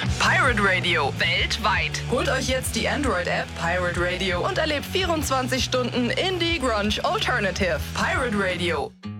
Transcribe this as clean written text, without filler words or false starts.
Pirate Radio, weltweit. Holt euch jetzt die Android-App Pirate Radio und erlebt 24 Stunden Indie Grunge Alternative. Pirate Radio.